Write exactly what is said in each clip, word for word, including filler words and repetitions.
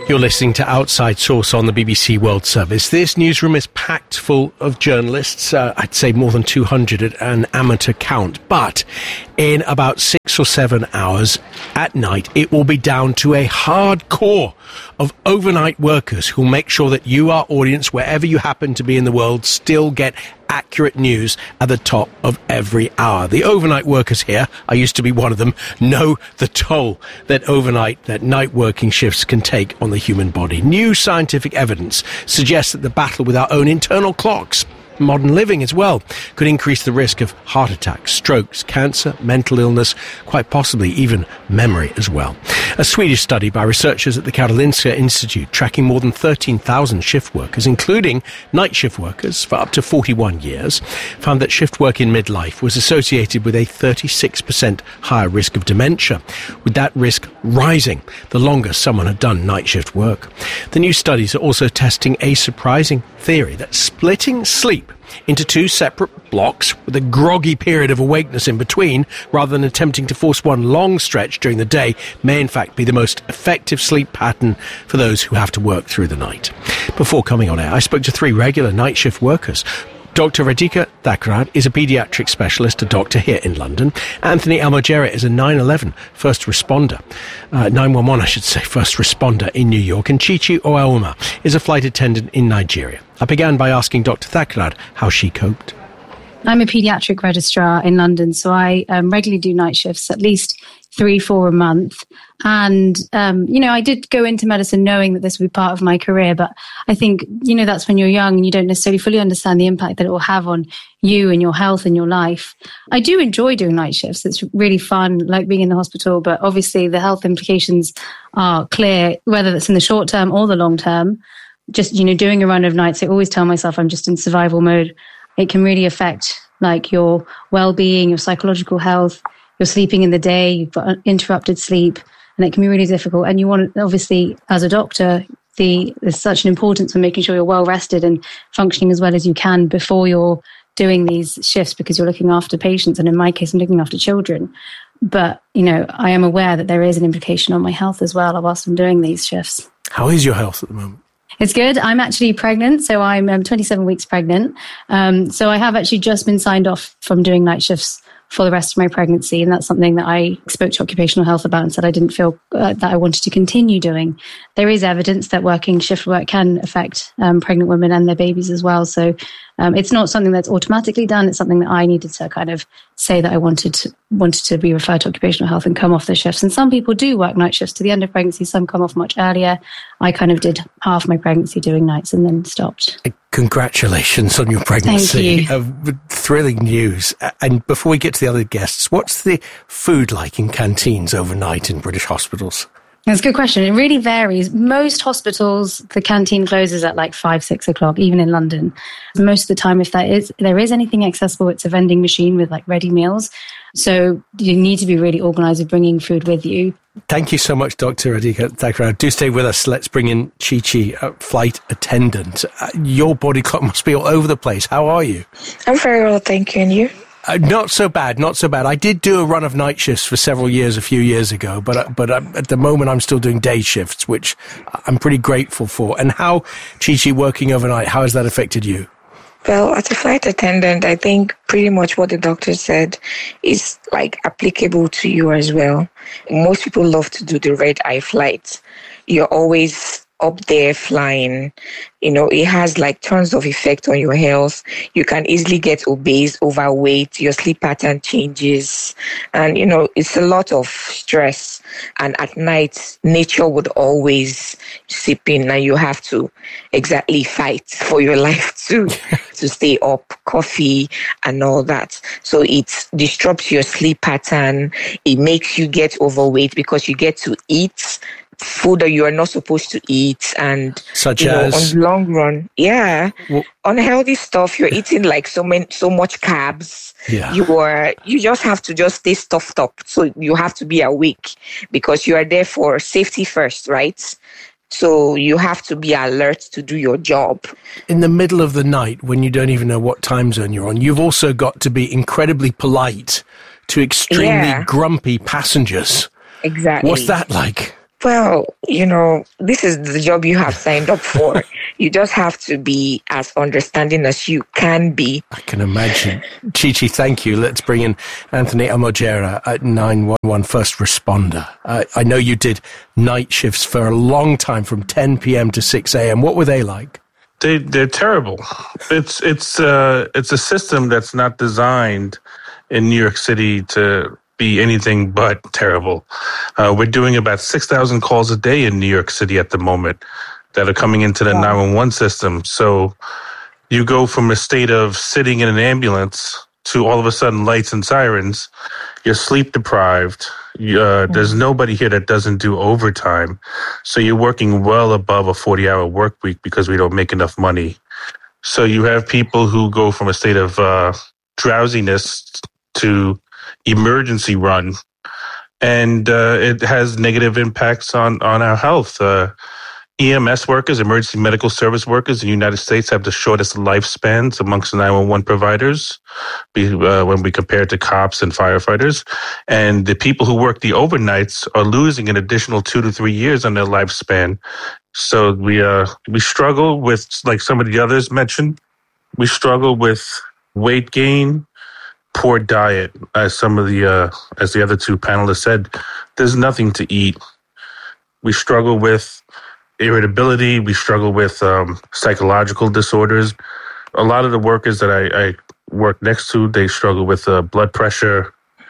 You're listening to Outside Source on the B B C World Service. This newsroom is packed full of journalists, uh, I'd say more than two hundred at an amateur count. But in about six or seven hours at night, it will be down to a hard core of overnight workers who'll make sure that you, our audience, wherever you happen to be in the world, still get accurate news at the top of every hour. The overnight workers here, I used to be one of them, know the toll that overnight, that night working shifts can take on the human body. New scientific evidence suggests that the battle with our own internal clocks, modern living as well, could increase the risk of heart attacks, strokes, cancer, mental illness, quite possibly even memory as well. A Swedish study by researchers at the Karolinska Institute, tracking more than thirteen thousand shift workers, including night shift workers for up to forty-one years, found that shift work in midlife was associated with a thirty-six percent higher risk of dementia, with that risk rising the longer someone had done night shift work. The new studies are also testing a surprising theory that splitting sleep into two separate blocks with a groggy period of awakeness in between, rather than attempting to force one long stretch during the day, may in fact be the most effective sleep pattern for those who have to work through the night. Before coming on air, I spoke to three regular night shift workers. Doctor Radhika Thakrar is a paediatric specialist, a doctor here in London. Anthony Almojera is a nine eleven first responder, uh, nine one one I should say, first responder in New York. And Chichi Oauma is a flight attendant in Nigeria. I began by asking Doctor Thakrar how she coped. I'm a paediatric registrar in London, so I um, regularly do night shifts, at least three, four a month. And, um, you know, I did go into medicine knowing that this would be part of my career. But I think, you know, that's when you're young and you don't necessarily fully understand the impact that it will have on you and your health and your life. I do enjoy doing night shifts. It's really fun, like being in the hospital. But obviously the health implications are clear, whether that's in the short term or the long term. Just, you know, doing a run of nights, I always tell myself I'm just in survival mode. It can really affect like your well-being, your psychological health. You're sleeping in the day, you've got interrupted sleep, and it can be really difficult. And you want, obviously, as a doctor, the there's such an importance on making sure you're well rested and functioning as well as you can before you're doing these shifts, because you're looking after patients. And in my case, I'm looking after children. But, you know, I am aware that there is an implication on my health as well whilst I'm doing these shifts. How is your health at the moment? It's good. I'm actually pregnant, so I'm um, twenty-seven weeks pregnant. Um, so I have actually just been signed off from doing night shifts for the rest of my pregnancy. And that's something that I spoke to occupational health about and said I didn't feel uh, that I wanted to continue doing. There is evidence that working shift work can affect um, pregnant women and their babies as well. So um, it's not something that's automatically done. It's something that I needed to kind of say that I wanted to, wanted to be referred to occupational health and come off the shifts. And some people do work night shifts to the end of pregnancy. Some come off much earlier. I kind of did half my pregnancy doing nights and then stopped. Congratulations on your pregnancy. Thank you. Uh, thrilling news. And before we get to the other guests, what's the food like in canteens overnight in British hospitals? That's a good question. It really varies. Most hospitals, the canteen closes at like five, six o'clock, even in London. Most of the time, if there is, there is anything accessible, it's a vending machine with like ready meals. So you need to be really organised with bringing food with you. Thank you so much, Doctor Radhika Thakrar. Do stay with us. Let's bring in Chichi, a flight attendant. Uh, your body clock must be all over the place. How are you? I'm very well, thank you. And you? Uh, not so bad, not so bad. I did do a run of night shifts for several years, a few years ago, but uh, but uh, at the moment I'm still doing day shifts, which I'm pretty grateful for. And how, Chichi, working overnight, how has that affected you? Well, as a flight attendant, I think pretty much what the doctor said is like applicable to you as well. Most people love to do the red eye flights. You're always up there flying. You know, it has like tons of effect on your health. You can easily get obese, overweight, your sleep pattern changes. And, you know, it's a lot of stress. And at night, nature would always seep in and you have to exactly fight for your life too, to stay up, coffee and all that. So it disrupts your sleep pattern. It makes you get overweight because you get to eat food that you are not supposed to eat, and such you know, as on the long run, yeah, well, unhealthy stuff. You're eating like so many, so much carbs. Yeah. You are, you just have to just stay stuffed up. So you have to be awake because you are there for safety first, right? So you have to be alert to do your job. In the middle of the night, when you don't even know what time zone you're on, you've also got to be incredibly polite to extremely yeah. grumpy passengers. Exactly. What's that like? Well, you know, this is the job you have signed up for. You just have to be as understanding as you can be. I can imagine. Chi-Chi, thank you. Let's bring in Anthony Amojera at nine one one First Responder. Uh, I know you did night shifts for a long time from ten p.m. to six a.m. What were they like? They, they're terrible. It's, it's, uh, it's a system that's not designed in New York City to be anything but terrible. Uh, we're doing about six thousand calls a day in New York City at the moment that are coming into the wow. nine one one system. So you go from a state of sitting in an ambulance to all of a sudden lights and sirens. You're sleep deprived. Uh, there's nobody here that doesn't do overtime. So you're working well above a forty-hour work week because we don't make enough money. So you have people who go from a state of uh, drowsiness to emergency run, and uh, it has negative impacts on, on our health. Uh, E M S workers, emergency medical service workers in the United States have the shortest lifespans amongst the nine one one providers uh, when we compare it to cops and firefighters. And the people who work the overnights are losing an additional two to three years on their lifespan. So we uh, we struggle with, like some of the others mentioned, we struggle with weight gain, poor diet, as some of the uh, as the other two panelists said. There's nothing to eat. We struggle with irritability. We struggle with um, psychological disorders. A lot of the workers that I, I work next to, they struggle with uh, blood pressure.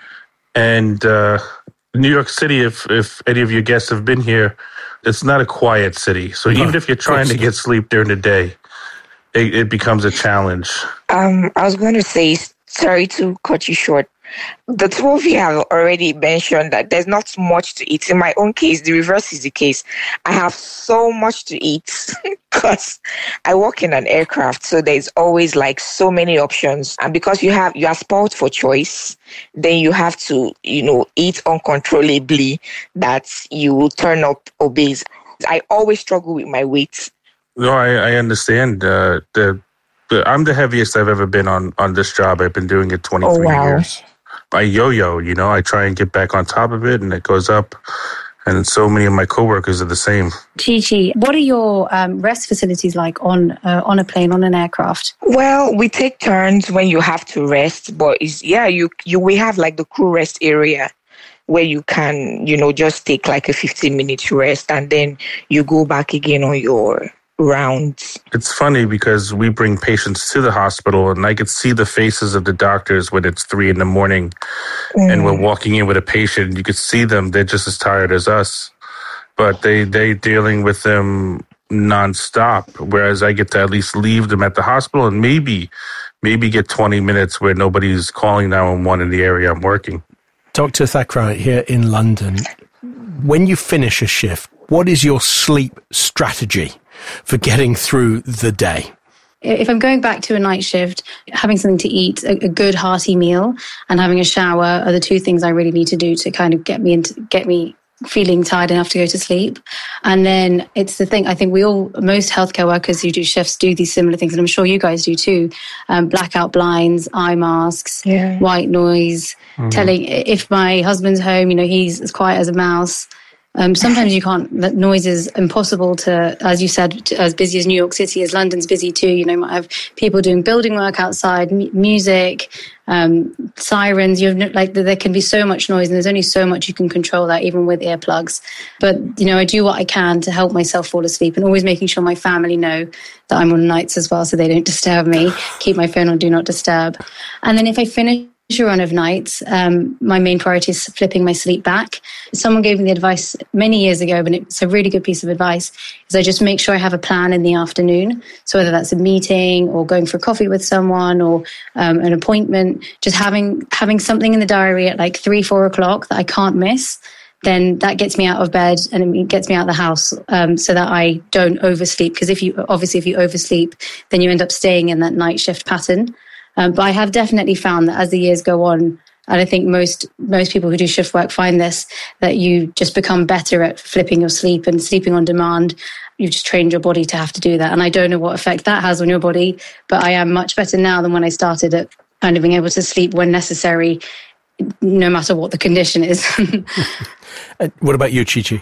And uh, New York City, if if any of your guests have been here, it's not a quiet city. So no, even if you're trying to get sleep during the day, it, it becomes a challenge. Um, I was going to say, sorry to cut you short. The two of you have already mentioned that there's not much to eat. In my own case, the reverse is the case. I have so much to eat because I work in an aircraft, so there's always like so many options. And because you have you are spoiled for choice, then you have to, you know, eat uncontrollably that you will turn up obese. I always struggle with my weight. No, I, I understand. Uh, the, the I'm the heaviest I've ever been on, on this job. I've been doing it twenty-three oh, wow. years. I yo-yo, you know, I try and get back on top of it and it goes up. And so many of my coworkers are the same. Chi-Chi, what are your um, rest facilities like on uh, on a plane, on an aircraft? Well, we take turns when you have to rest, but it's, yeah, you you we have like the crew rest area where you can, you know, just take like a fifteen minute rest and then you go back again on your rounds. It's funny because we bring patients to the hospital and I could see the faces of the doctors when it's three in the morning mm. and we're walking in with a patient. You could see them. They're just as tired as us, but they, they dealing with them nonstop. Whereas I get to at least leave them at the hospital and maybe, maybe get twenty minutes where nobody's calling nine one one in the area I'm working. Doctor Thakral here in London. When you finish a shift, what is your sleep strategy for getting through the day? If I'm going back to a night shift, having something to eat, a, a good hearty meal, and having a shower are the two things I really need to do to kind of get me into get me feeling tired enough to go to sleep. And then it's the thing, I think we all, most healthcare workers who do shifts do these similar things, and I'm sure you guys do too. Um, blackout blinds, eye masks, yeah. white noise, mm-hmm. telling, if my husband's home, you know, he's as quiet as a mouse. Um, sometimes you can't, that noise is impossible to, as you said, to, as busy as New York City is, London's busy too. You know, you might have people doing building work outside, m- music, um, sirens. You have no, like, there can be so much noise and there's only so much you can control that, even with earplugs. But, you know, I do what I can to help myself fall asleep and always making sure my family know that I'm on nights as well so they don't disturb me, keep my phone on Do Not Disturb. And then if I finish a run of nights, um, my main priority is flipping my sleep back. Someone gave me the advice many years ago, but it's a really good piece of advice, is I just make sure I have a plan in the afternoon. So whether that's a meeting or going for coffee with someone or um, an appointment, just having having something in the diary at like three, four o'clock that I can't miss, then that gets me out of bed and it gets me out of the house um, so that I don't oversleep. Because if you obviously if you oversleep, then you end up staying in that night shift pattern. Um, but I have definitely found that as the years go on, and I think most most people who do shift work find this, that you just become better at flipping your sleep and sleeping on demand. You've just trained your body to have to do that. And I don't know what effect that has on your body, but I am much better now than when I started at kind of being able to sleep when necessary, no matter what the condition is. What about you, Chi-Chi?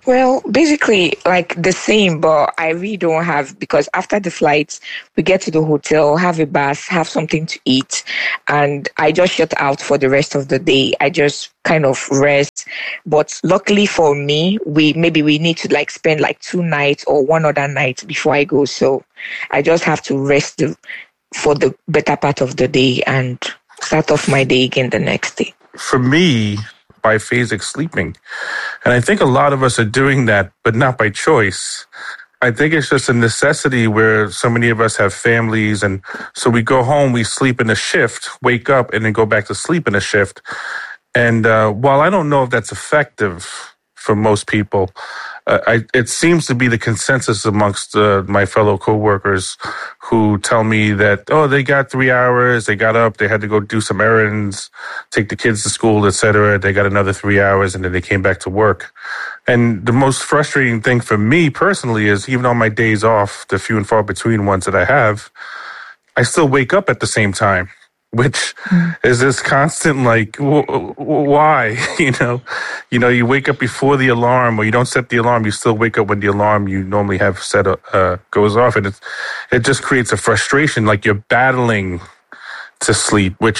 Well, basically, like the same, but I really don't have, because after the flights, we get to the hotel, have a bath, have something to eat, and I just shut out for the rest of the day. I just kind of rest. But luckily for me, we maybe we need to like spend like two nights or one other night before I go. So I just have to rest the, for the better part of the day and start off my day again the next day. For me, biphasic sleeping. And I think a lot of us are doing that, but not by choice. I think it's just a necessity where so many of us have families. And so we go home, we sleep in a shift, wake up, and then go back to sleep in a shift. And uh, while I don't know if that's effective for most people, uh, I, it seems to be the consensus amongst uh, my fellow coworkers who tell me that, oh, they got three hours, they got up, they had to go do some errands, take the kids to school, et cetera. They got another three hours, and then they came back to work. And the most frustrating thing for me personally is even on my days off, the few and far between ones that I have, I still wake up at the same time, which mm. is this constant, like, w- w- why? you know, you know, you wake up before the alarm, or you don't set the alarm. You still wake up when the alarm you normally have set uh, goes off, and it it just creates a frustration, like you're battling to sleep, which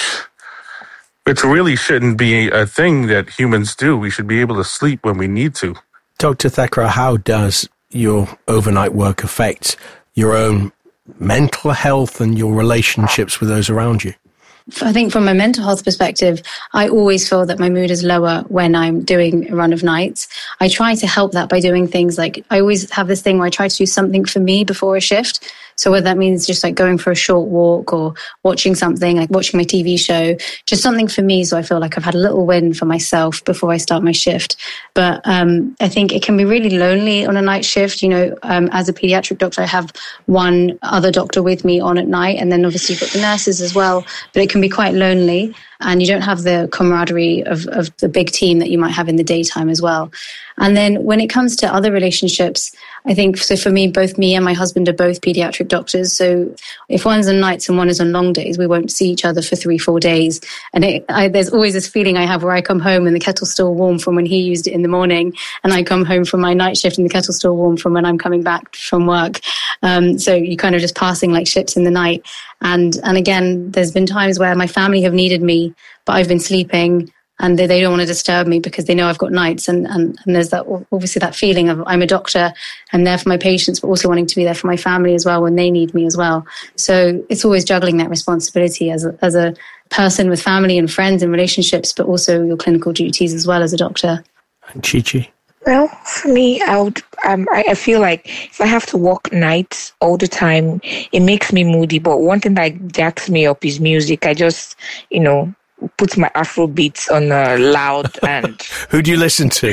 which really shouldn't be a thing that humans do. We should be able to sleep when we need to. Doctor Thakral, how does your overnight work affect your own mental health and your relationships with those around you? I think from a mental health perspective, I always feel that my mood is lower when I'm doing a run of nights. I try to help that by doing things like, I always have this thing where I try to do something for me before a shift. So whether that means just like going for a short walk or watching something, like watching my T V show, just something for me. So I feel like I've had a little win for myself before I start my shift. But um, I think it can be really lonely on a night shift. You know, um, as a pediatric doctor, I have one other doctor with me on at night. And then obviously you've got the nurses as well. But it can be quite lonely. And you don't have the camaraderie of, of the big team that you might have in the daytime as well. And then when it comes to other relationships, I think, so for me, both me and my husband are both pediatric doctors. So if one's on nights and one is on long days, we won't see each other for three, four days. And it, I, there's always this feeling I have where I come home and the kettle's still warm from when he used it in the morning. And I come home from my night shift and the kettle's still warm from when I'm coming back from work. Um, so you're kind of just passing like ships in the night. And, and again, there's been times where my family have needed me, but I've been sleeping and they, they don't want to disturb me because they know I've got nights. And, and, and there's that, obviously that feeling of I'm a doctor, I'm there for my patients, but also wanting to be there for my family as well when they need me as well. So it's always juggling that responsibility as a, as a person with family and friends and relationships, but also your clinical duties as well as a doctor. And Chi-Chi? Well, for me, I would. Um, I, I feel like if I have to work nights all the time, it makes me moody. But one thing that jacks me up is music. I just, you know, put my Afro beats on uh, loud and. Who do you listen to?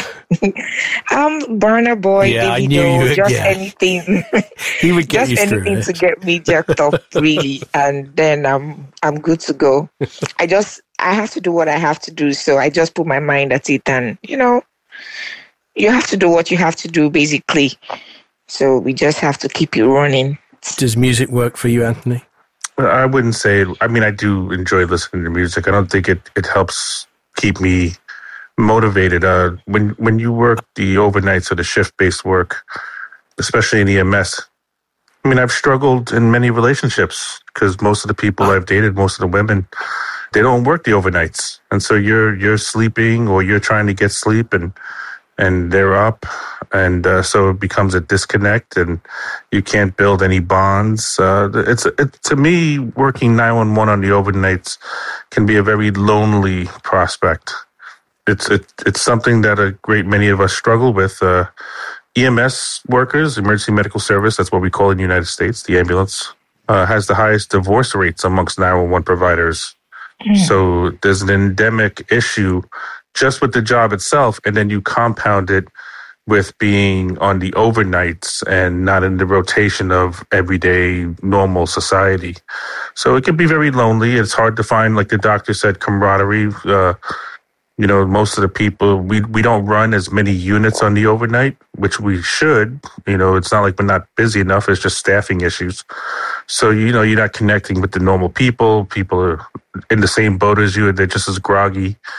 um, Burna Boy, yeah, Davido, I knew you would, just yeah. anything. He would get just you anything through to get me jacked up, really, and then um, I'm good to go. I just, I have to do what I have to do, so I just put my mind at it, and you know. You have to do what you have to do, basically. So we just have to keep it running. Does music work for you, Anthony? I wouldn't say, I mean, I do enjoy listening to music. I don't think it, it helps keep me motivated. Uh, when, when you work the overnights or the shift-based work, especially in E M S, I mean, I've struggled in many relationships because most of the people I've dated, most of the women, they don't work the overnights. And so you're, you're sleeping or you're trying to get sleep and and they're up, and uh, so it becomes a disconnect, and you can't build any bonds. Uh, it's it, to me, working nine one one on the overnights can be a very lonely prospect. It's it, it's something that a great many of us struggle with. Uh, E M S workers, emergency medical service, that's what we call it in the United States, the ambulance, uh, has the highest divorce rates amongst nine one one providers. Mm. So there's an endemic issue just with the job itself, and then you compound it with being on the overnights and not in the rotation of everyday normal society. So it can be very lonely. It's hard to find, like the doctor said, camaraderie. Uh, you know, most of the people, we, we don't run as many units on the overnight, which we should. You know, it's not like we're not busy enough. It's just staffing issues. So, you know, you're not connecting with the normal people. People are in the same boat as you. They're just as groggy.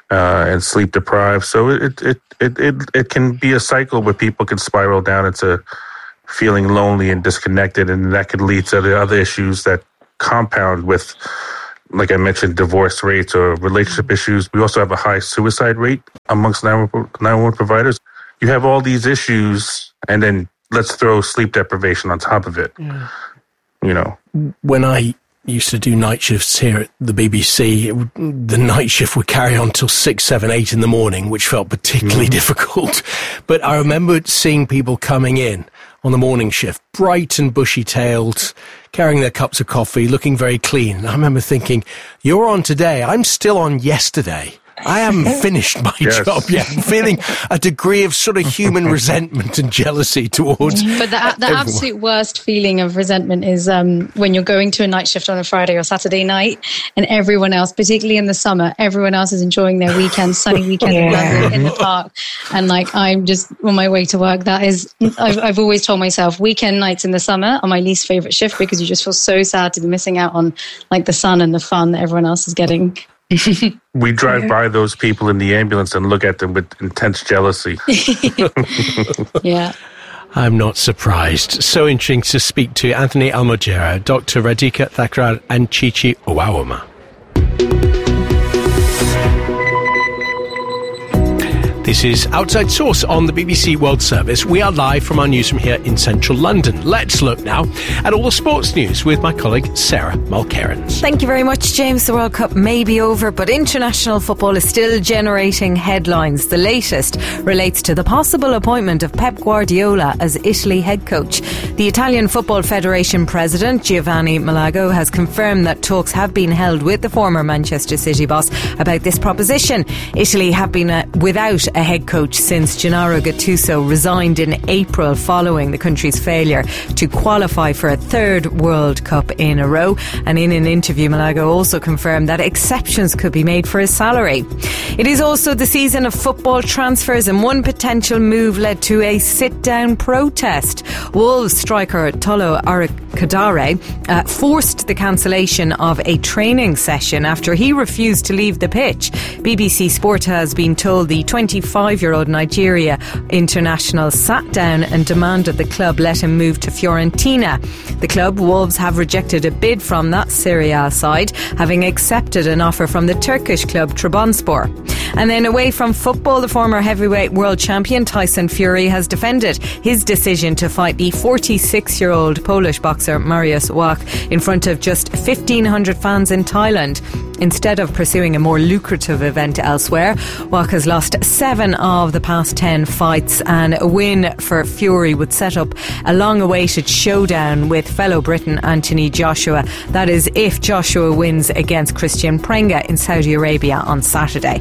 uh, and sleep deprived. So it, it, it, it, it can be a cycle where people can spiral down into feeling lonely and disconnected, and that could lead to the other issues that compound with, like I mentioned, divorce rates or relationship issues. We also have a high suicide rate amongst nine one one providers. You have all these issues, and then let's throw sleep deprivation on top of it. Yeah. You know, when I used to do night shifts here at the B B C, it would, the night shift would carry on till six, seven, eight in the morning, which felt particularly mm. difficult. But I remember seeing people coming in on the morning shift, bright and bushy-tailed, carrying their cups of coffee, looking very clean. And I remember thinking, you're on today, I'm still on yesterday. I haven't finished my yes. job yet. I'm feeling a degree of sort of human resentment and jealousy towards But the, the absolute worst feeling of resentment is um, when you're going to a night shift on a Friday or Saturday night and everyone else, particularly in the summer, everyone else is enjoying their weekend, sunny weekend yeah. in London, in the park. And like, I'm just on my way to work. That is, I've, I've always told myself weekend nights in the summer are my least favorite shift because you just feel so sad to be missing out on like the sun and the fun that everyone else is getting. We drive by those people in the ambulance and look at them with intense jealousy. Yeah. I'm not surprised. So interesting to speak to Anthony Almojera, Doctor Radhika Thakrar and Chichi Owawoma. This is Outside Source on the B B C World Service. We are live from our newsroom here in central London. Let's look now at all the sports news with my colleague Sarah Mulcairns. Thank you very much, James. The World Cup may be over, but international football is still generating headlines. The latest relates to the possible appointment of Pep Guardiola as Italy head coach. The Italian Football Federation president, Giovanni Malago, has confirmed that talks have been held with the former Manchester City boss about this proposition. Italy have been uh, without a head coach since Gennaro Gattuso resigned in April following the country's failure to qualify for a third World Cup in a row. And in an interview, Malago also confirmed that exceptions could be made for his salary. It is also the season of football transfers, and one potential move led to a sit-down protest. Wolves striker Tolo Arakadare uh, forced the cancellation of a training session after he refused to leave the pitch. B B C Sport has been told the twenty-five-year-old Nigeria international sat down and demanded the club let him move to Fiorentina. The club, Wolves, have rejected a bid from that Serie A side, having accepted an offer from the Turkish club Trabzonspor. And then away from football, the former heavyweight world champion Tyson Fury has defended his decision to fight the forty-six-year-old Polish boxer Mariusz Wach in front of just fifteen hundred fans in Thailand. Instead of pursuing a more lucrative event elsewhere, Wach has lost seven of the past ten fights, and a win for Fury would set up a long-awaited showdown with fellow Briton Anthony Joshua. That is if Joshua wins against Christian Prenga in Saudi Arabia on Saturday.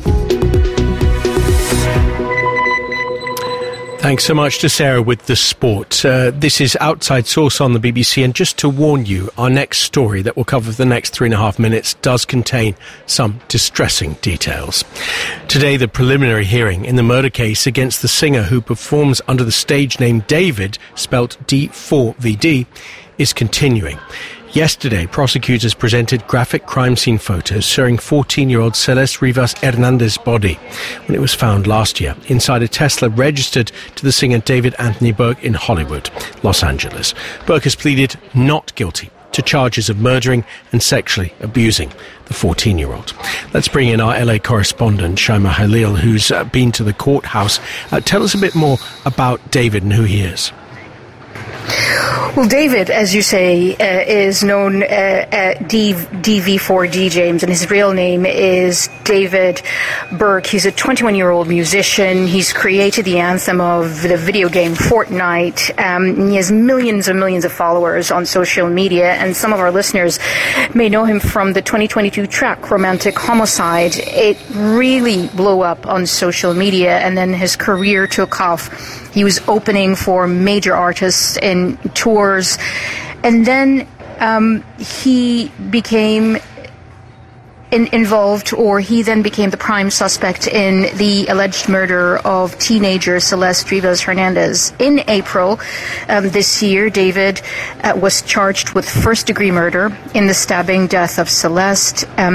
Thanks so much to Sarah with the sport. Uh, this is Outside Source on the B B C, and just to warn you, our next story that we'll cover for the next three and a half minutes does contain some distressing details. Today, the preliminary hearing in the murder case against the singer who performs under the stage name David, spelt D four V D, is continuing. Yesterday, prosecutors presented graphic crime scene photos showing fourteen-year-old Celeste Rivas Hernandez's body when it was found last year inside a Tesla registered to the singer David Anthony Burke in Hollywood, Los Angeles. Burke has pleaded not guilty to charges of murdering and sexually abusing the fourteen-year-old. Let's bring in our L A correspondent, Shaima Halil, who's uh, been to the courthouse. Uh, tell us a bit more about David and who he is. Well, David, as you say, uh, is known uh, uh, D V four D, James, and his real name is David Burke. He's a twenty-one-year-old musician. He's created the anthem of the video game Fortnite. Um, he has millions and millions of followers on social media, and some of our listeners may know him from the twenty twenty-two track Romantic Homicide. It really blew up on social media, and then his career took off. He was opening for major artists in tours, and then um, he became in, involved, or he then became the prime suspect in the alleged murder of teenager Celeste Rivas Hernandez. In April um, this year, David uh, was charged with first-degree murder in the stabbing death of Celeste. Um,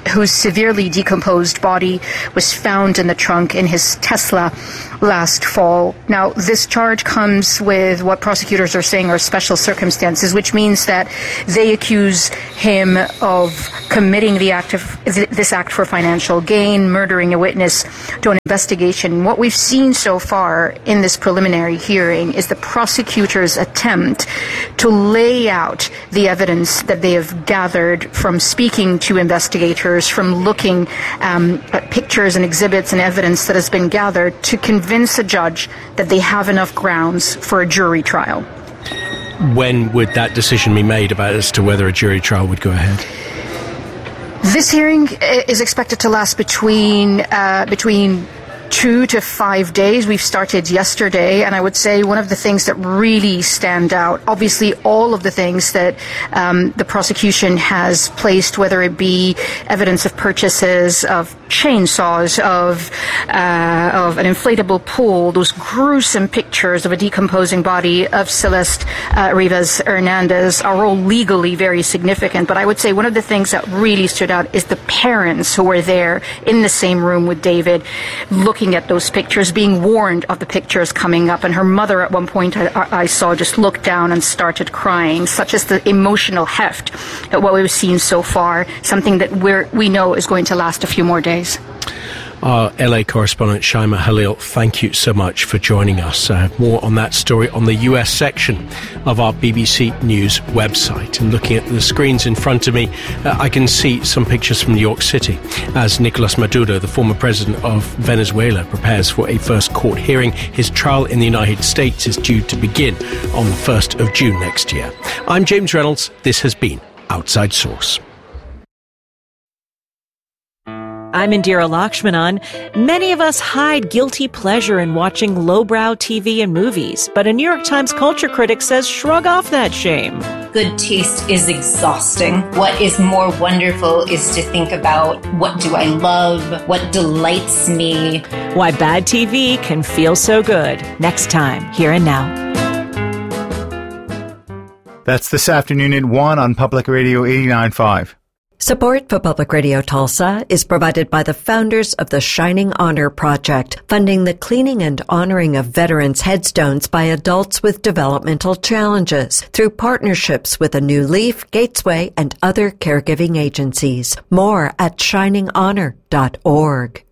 whose severely decomposed body was found in the trunk in his Tesla last fall. Now, this charge comes with what prosecutors are saying are special circumstances, which means that they accuse him of committing the act of this act for financial gain, murdering a witness to an investigation. What we've seen so far in this preliminary hearing is the prosecutor's attempt to lay out the evidence that they have gathered from speaking to investigators, from looking um, at pictures and exhibits and evidence that has been gathered to convince a judge that they have enough grounds for a jury trial. When would that decision be made about as to whether a jury trial would go ahead? This hearing is expected to last between uh, between two to five days. We've started yesterday, and I would say one of the things that really stand out, obviously all of the things that um, the prosecution has placed, whether it be evidence of purchases of chainsaws, of uh, of an inflatable pool, those gruesome pictures of a decomposing body of Celeste uh, Rivas Hernandez are all legally very significant. But I would say one of the things that really stood out is the parents who were there in the same room with David, looking at those pictures, being warned of the pictures coming up. And her mother at one point I, I saw just looked down and started crying. Such as the emotional heft at what we've seen so far, something that we're, we know is going to last a few more days. Our L A correspondent Shaima Halil, thank you so much for joining us. Uh, more on that story on the U S section of our B B C News website. And looking at the screens in front of me, uh, I can see some pictures from New York City as Nicolas Maduro, the former president of Venezuela, prepares for a first court hearing. His trial in the United States is due to begin on the first of June next year. I'm James Reynolds. This has been Outside Source. I'm Indira Lakshmanan. Many of us hide guilty pleasure in watching lowbrow T V and movies, but a New York Times culture critic says shrug off that shame. Good taste is exhausting. What is more wonderful is to think about, what do I love? What delights me? Why bad T V can feel so good. Next time, Here and Now. That's this afternoon at one on Public Radio eighty-nine point five. Support for Public Radio Tulsa is provided by the founders of the Shining Honor Project, funding the cleaning and honoring of veterans' headstones by adults with developmental challenges through partnerships with A New Leaf, Gatesway, and other caregiving agencies. More at shining honor dot org.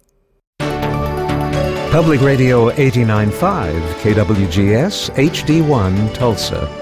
Public Radio eighty-nine point five, K W G S, H D one, Tulsa.